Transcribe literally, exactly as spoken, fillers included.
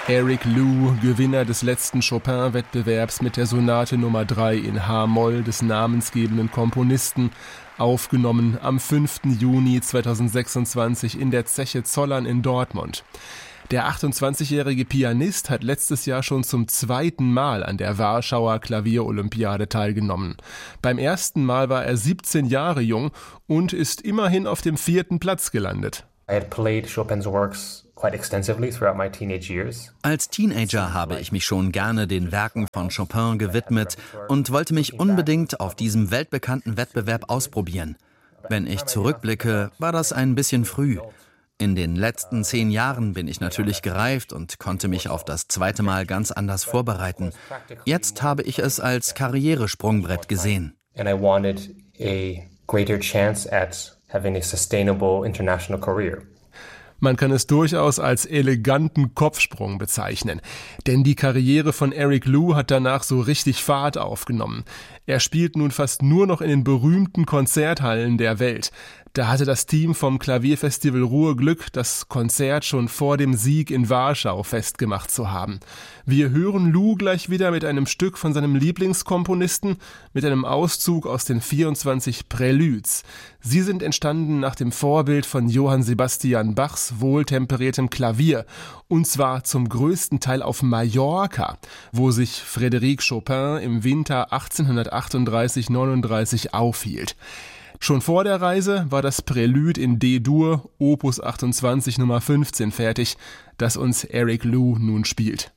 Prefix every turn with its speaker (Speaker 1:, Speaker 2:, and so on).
Speaker 1: Eric Liu, Gewinner des letzten Chopin-Wettbewerbs mit der Sonate Nummer drei in H-Moll des namensgebenden Komponisten, aufgenommen am fünften Juni zweitausendsechsundzwanzig in der Zeche Zollern in Dortmund. Der achtundzwanzigjährige Pianist hat letztes Jahr schon zum zweiten Mal an der Warschauer Klavierolympiade teilgenommen. Beim ersten Mal war er siebzehn Jahre jung und ist immerhin auf dem vierten Platz gelandet.
Speaker 2: I had played Chopin's works quite extensively throughout my teenage years.
Speaker 3: Als Teenager habe ich mich schon gerne den Werken von Chopin gewidmet und wollte mich unbedingt auf diesem weltbekannten Wettbewerb ausprobieren. Wenn ich zurückblicke, war das ein bisschen früh. In den letzten zehn Jahren bin ich natürlich gereift und konnte mich auf das zweite Mal ganz anders vorbereiten. Jetzt habe ich es als Karrieresprungbrett gesehen.
Speaker 2: And I wanted a greater chance at having a sustainable international career.
Speaker 1: Man kann es durchaus als eleganten Kopfsprung bezeichnen. Denn die Karriere von Eric Liu hat danach so richtig Fahrt aufgenommen. Er spielt nun fast nur noch in den berühmten Konzerthallen der Welt. Da hatte das Team vom Klavierfestival Ruhr Glück, das Konzert schon vor dem Sieg in Warschau festgemacht zu haben. Wir hören Liu gleich wieder mit einem Stück von seinem Lieblingskomponisten, mit einem Auszug aus den vierundzwanzig Preludes. Sie sind entstanden nach dem Vorbild von Johann Sebastian Bachs wohltemperiertem Klavier, und zwar zum größten Teil auf Mallorca, wo sich Frédéric Chopin im Winter achtzehnhundertachtunddreißig neununddreißig aufhielt. Schon vor der Reise war das Prälude in D-Dur, Opus achtundzwanzig Nummer fünfzehn fertig, das uns Eric Liu nun spielt.